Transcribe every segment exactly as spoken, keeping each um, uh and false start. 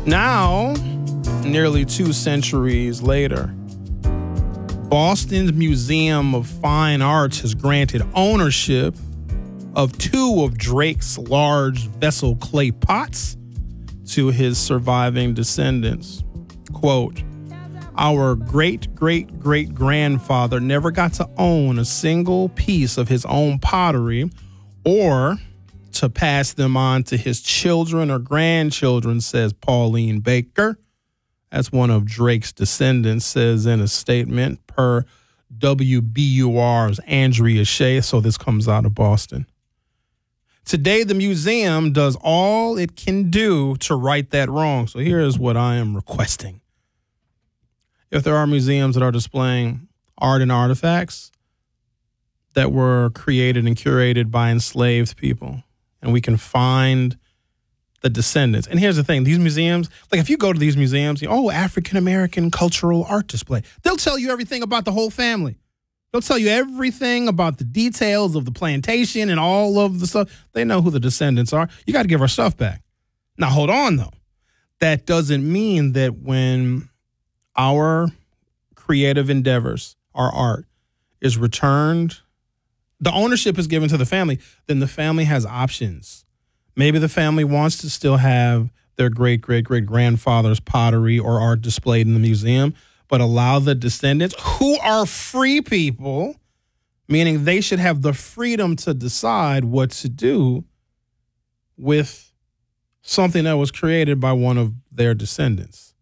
Now, nearly two centuries later, Boston's Museum of Fine Arts has granted ownership of two of Drake's large vessel clay pots to his surviving descendants. Quote, "Our great-great-great-grandfather never got to own a single piece of his own pottery or to pass them on to his children or grandchildren," says Pauline Baker. That's one of Drake's descendants, says in a statement per W B U R's Andrea Shea. So this comes out of Boston. Today, the museum does all it can do to right that wrong. So here's what I am requesting. If there are museums that are displaying art and artifacts that were created and curated by enslaved people, and we can find the descendants. And here's the thing, these museums, like if you go to these museums, you know, oh, African-American cultural art display, they'll tell you everything about the whole family. They'll tell you everything about the details of the plantation and all of the stuff. They know who the descendants are. You got to give our stuff back. Now, hold on, though. That doesn't mean that when our creative endeavors, our art, is returned, the ownership is given to the family, then the family has options. Maybe the family wants to still have their great-great-great-grandfather's pottery or art displayed in the museum, but allow the descendants, who are free people, meaning they should have the freedom to decide what to do with something that was created by one of their descendants.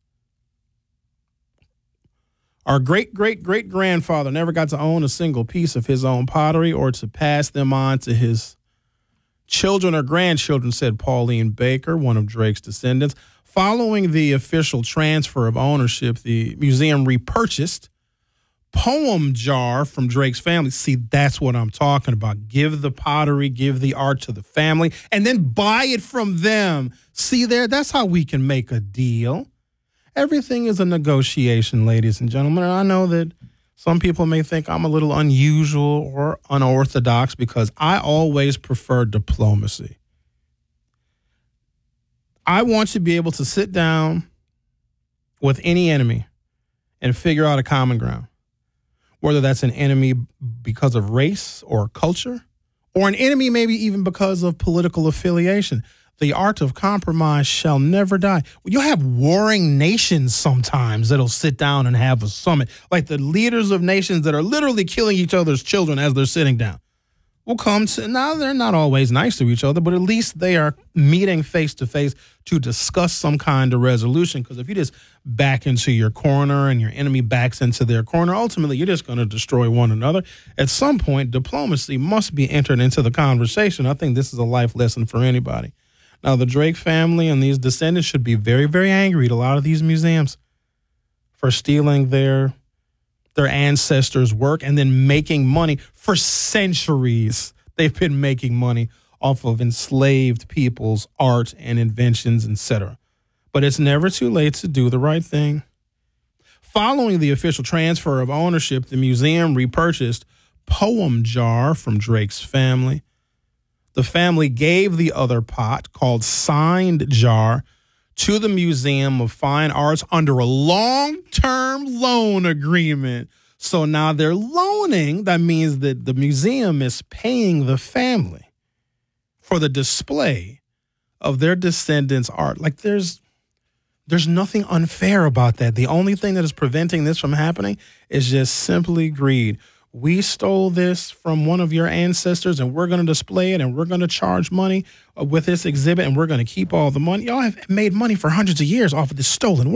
Our great-great-great-grandfather never got to own a single piece of his own pottery or to pass them on to his children or grandchildren, said Pauline Baker, one of Drake's descendants. Following the official transfer of ownership, the museum repurchased Poem Jar from Drake's family. See, that's what I'm talking about. Give the pottery, give the art to the family, and then buy it from them. See there? That's how we can make a deal. Everything is a negotiation, ladies and gentlemen. And I know that some people may think I'm a little unusual or unorthodox because I always prefer diplomacy. I want to be able to sit down with any enemy and figure out a common ground, whether that's an enemy because of race or culture, or an enemy maybe even because of political affiliation. The art of compromise shall never die. You'll have warring nations sometimes that'll sit down and have a summit, like the leaders of nations that are literally killing each other's children as they're sitting down. Will come to, now they're not always nice to each other, but at least they are meeting face to face to discuss some kind of resolution. Because if you just back into your corner and your enemy backs into their corner, ultimately you're just going to destroy one another. At some point, diplomacy must be entered into the conversation. I think this is a life lesson for anybody. Now, the Drake family and these descendants should be very, very angry at a lot of these museums for stealing their their ancestors' work and then making money for centuries. They've been making money off of enslaved people's art and inventions, et cetera. But it's never too late to do the right thing. Following the official transfer of ownership, the museum repurchased Poem Jar from Drake's family. The family gave the other pot, called Signed Jar, to the Museum of Fine Arts under a long-term loan agreement. So now they're loaning. That means that the museum is paying the family for the display of their descendants' art. Like there's there's nothing unfair about that. The only thing that is preventing this from happening is just simply greed. We stole this from one of your ancestors and we're going to display it and we're going to charge money with this exhibit and we're going to keep all the money. Y'all have made money for hundreds of years off of this stolen work.